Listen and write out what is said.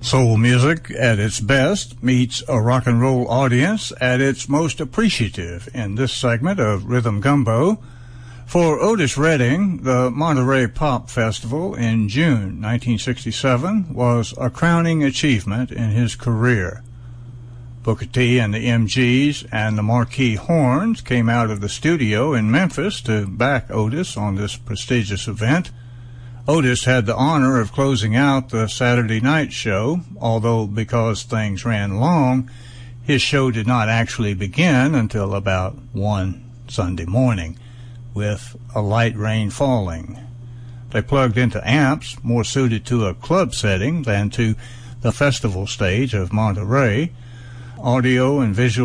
Soul music at its best meets a rock and roll audience at its most appreciative in this segment of Rhythm Gumbo. For Otis Redding, the Monterey Pop Festival in June 1967 was a crowning achievement in his career. Booker T and the MGs and the Marquee Horns came out of the studio in Memphis to back Otis on this prestigious event. Otis had the honor of closing out the Saturday night show, although because things ran long, his show did not actually begin until about 1 Sunday morning, with a light rain falling. They plugged into amps more suited to a club setting than to the festival stage of Monterey. Audio and visual